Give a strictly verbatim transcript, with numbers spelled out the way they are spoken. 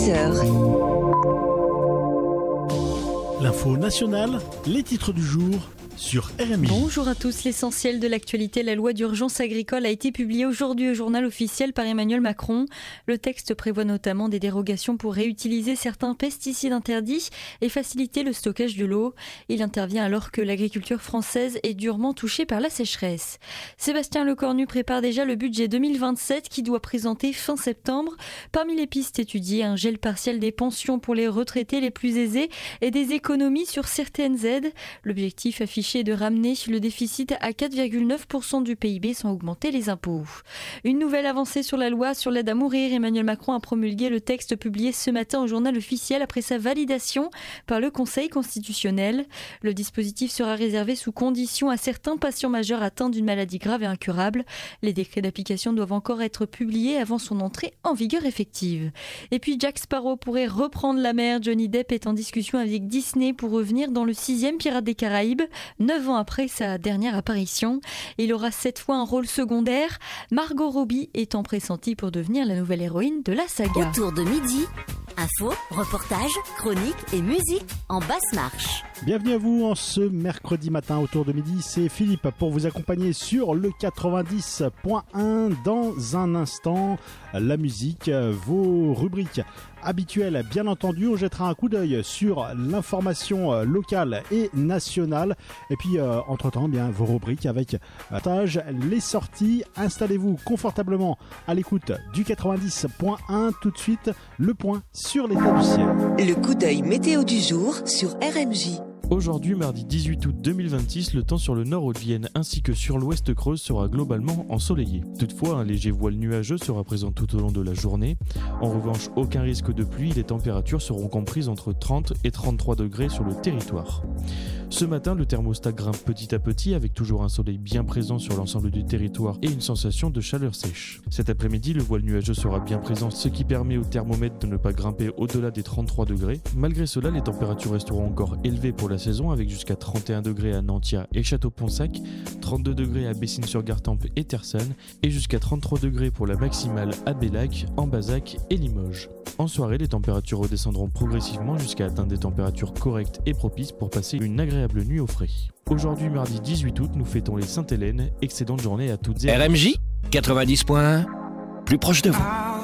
L'info nationale, les titres du jour sur R M J. Bonjour à tous, l'essentiel de l'actualité. La loi d'urgence agricole a été publiée aujourd'hui au journal officiel par Emmanuel Macron. Le texte prévoit notamment des dérogations pour réutiliser certains pesticides interdits et faciliter le stockage de l'eau. Il intervient alors que l'agriculture française est durement touchée par la sécheresse. Sébastien Lecornu prépare déjà le budget deux mille vingt-sept qui doit présenter fin septembre. Parmi les pistes étudiées, un gel partiel des pensions pour les retraités les plus aisés et des économies sur certaines aides. L'objectif affiché est de ramener le déficit à quatre virgule neuf pour cent du P I B sans augmenter les impôts. Une nouvelle avancée sur la loi sur l'aide à mourir. Emmanuel Macron a promulgué le texte publié ce matin au journal officiel après sa validation par le Conseil constitutionnel. Le dispositif sera réservé sous condition à certains patients majeurs atteints d'une maladie grave et incurable. Les décrets d'application doivent encore être publiés avant son entrée en vigueur effective. Et puis Jack Sparrow pourrait reprendre la mer. Johnny Depp est en discussion avec Disney pour revenir dans le sixième Pirates des Caraïbes. Neuf ans après sa dernière apparition, il aura cette fois un rôle secondaire, Margot Robbie étant pressentie pour devenir la nouvelle héroïne de la saga. Autour de midi, infos, reportages, chroniques et musique en basse marche. Bienvenue à vous en ce mercredi matin autour de midi, c'est Philippe pour vous accompagner sur le quatre-vingt-dix point un. Dans un instant, la musique, vos rubriques habituelles bien entendu, on jettera un coup d'œil sur l'information locale et nationale et puis euh, entre-temps bien vos rubriques avec euh, les sorties. Installez-vous confortablement à l'écoute du quatre-vingt-dix point un. Tout de suite, le point sur l'état du ciel. Le coup d'œil météo du jour sur R M J. Aujourd'hui, mardi dix-huit août deux mille vingt-six, le temps sur le nord Haute-Vienne ainsi que sur l'ouest Creuse sera globalement ensoleillé. Toutefois, un léger voile nuageux sera présent tout au long de la journée. En revanche, aucun risque de pluie, les températures seront comprises entre trente et trente-trois degrés sur le territoire. Ce matin, le thermostat grimpe petit à petit avec toujours un soleil bien présent sur l'ensemble du territoire et une sensation de chaleur sèche. Cet après-midi, le voile nuageux sera bien présent, ce qui permet au thermomètre de ne pas grimper au-delà des trente-trois degrés. Malgré cela, les températures resteront encore élevées pour la saison avec jusqu'à trente et un degrés à Nantia et Château-Ponsac, trente-deux degrés à Bessines-sur-Gartempe et Tersanne et jusqu'à trente-trois degrés pour la maximale à Bellac, Ambazac et Limoges. En soirée, les températures redescendront progressivement jusqu'à atteindre des températures correctes et propices pour passer une agréable nuit au frais. Aujourd'hui, mardi dix-huit août, nous fêtons les Sainte-Hélène. Excellente journée à toutes et à tous. R M J quatre-vingt-dix point un, plus proche de vous.